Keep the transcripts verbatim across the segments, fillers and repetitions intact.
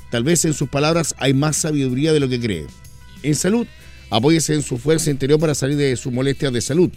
Tal vez en sus palabras hay más sabiduría de lo que cree. En salud, apóyese en su fuerza interior para salir de sus molestias de salud.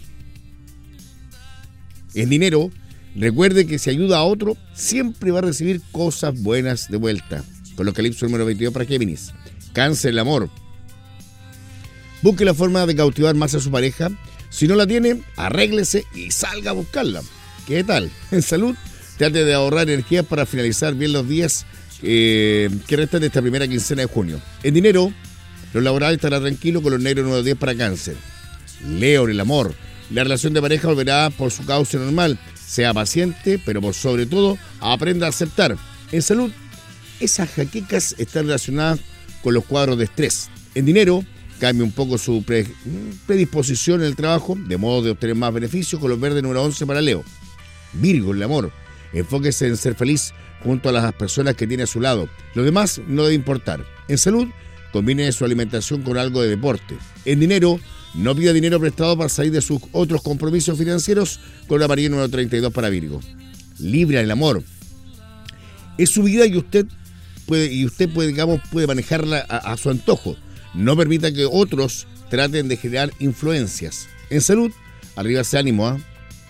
En dinero, recuerde que si ayuda a otro, siempre va a recibir cosas buenas de vuelta. Con los calipso número veintidós para Géminis. Cáncer, el amor. Busque la forma de cautivar más a su pareja. Si no la tiene, arréglese y salga a buscarla. ¿Qué tal? En salud, trate de ahorrar energía para finalizar bien los días eh, que restan de esta primera quincena de junio. En dinero, lo laboral estará tranquilo con los negros número diez para Cáncer. Leo, en el amor. La relación de pareja volverá por su cauce normal. Sea paciente, pero por sobre todo, aprenda a aceptar. En salud, esas jaquecas están relacionadas con los cuadros de estrés. En dinero, cambie un poco su pre, predisposición en el trabajo, de modo de obtener más beneficios con los verdes número once para Leo. Virgo, en el amor. Enfóquese en ser feliz junto a las personas que tiene a su lado. Lo demás no debe importar. En salud, combine su alimentación con algo de deporte. En dinero, no pida dinero prestado para salir de sus otros compromisos financieros con la varilla número treinta y dos para Virgo. Libra, en el amor. Es su vida y usted puede, y usted puede, digamos, puede manejarla a, a su antojo. No permita que otros traten de generar influencias. En salud, arriba ese ánimo, ¿eh?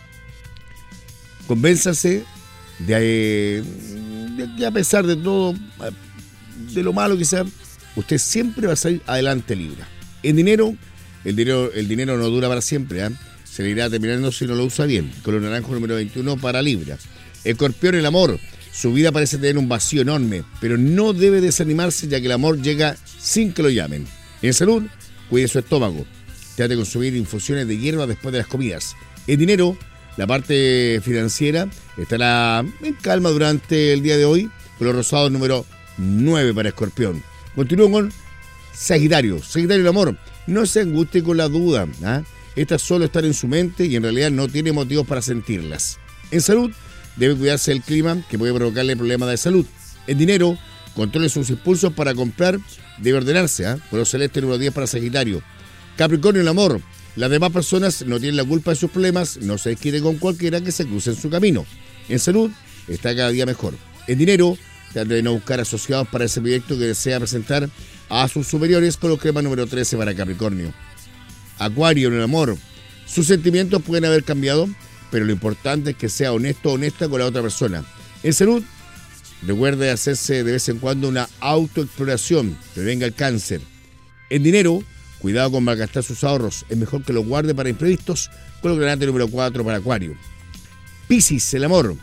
Convénzase de, de que a pesar de todo, de lo malo que sea, usted siempre va a salir adelante, Libra. En dinero, el dinero, el dinero no dura para siempre, ¿eh? Se le irá terminando si no lo usa bien. Color naranjo número veintiuno para Libra. Escorpión, el amor. Su vida parece tener un vacío enorme, pero no debe desanimarse ya que el amor llega sin que lo llamen. En salud, cuide su estómago. Trate de consumir infusiones de hierba después de las comidas. En dinero, la parte financiera estará en calma durante el día de hoy, con los rosados número nueve para Escorpión. Continúo con Sagitario. Sagitario, el amor. No se angustie con la duda, ¿eh? Estas solo están en su mente y en realidad no tiene motivos para sentirlas. En salud, debe cuidarse del clima que puede provocarle problemas de salud. En dinero, controle sus impulsos para comprar, debe ordenarse, ¿eh? Color celeste número diez para Sagitario. Capricornio, el amor. Las demás personas no tienen la culpa de sus problemas, no se desquite con cualquiera que se cruce en su camino. En salud, está cada día mejor. En dinero, trate de no buscar asociados para ese proyecto que desea presentar a sus superiores, con los crema número trece para Capricornio. Acuario, en el amor. Sus sentimientos pueden haber cambiado, pero lo importante es que sea honesto o honesta con la otra persona. En salud, recuerde hacerse de vez en cuando una autoexploración, prevenga el cáncer. En dinero, cuidado con malgastar sus ahorros, es mejor que los guarde para imprevistos, con el granate número cuatro para Acuario. Piscis, el amor.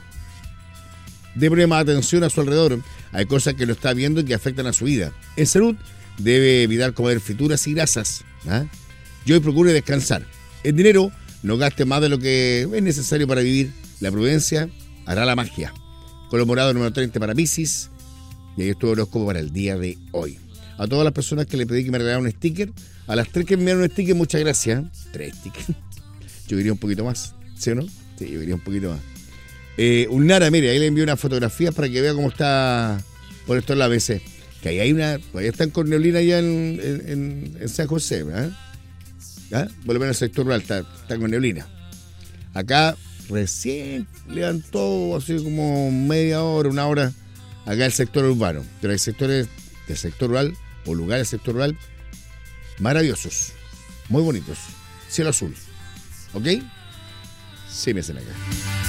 Debe más atención a su alrededor, hay cosas que no está viendo y que afectan a su vida. En salud, debe evitar comer frituras y grasas, ¿eh? Y hoy procure descansar. En dinero, no gaste más de lo que es necesario para vivir. La prudencia hará la magia. Color morado número treinta para Piscis. Y ahí estuvo el horóscopo para el día de hoy. A todas las personas que le pedí que me regalaran un sticker, a las tres que me enviaron un sticker, muchas gracias. Tres stickers. Yo quería un poquito más, ¿sí o no? Sí, yo quería un poquito más. Eh, un Nara, mire, ahí le envío unas fotografías para que vea cómo está por esto en la A B C. Que ahí hay una, todavía están con neblina allá en, en, en San José, ¿eh? ¿Ah? Por lo menos el sector rural está, está con neblina. Acá recién levantó así como media hora, una hora, acá el sector urbano. Pero hay sectores del sector rural o lugares del sector rural maravillosos, muy bonitos. Cielo azul. ¿Ok? Sí me hacen acá.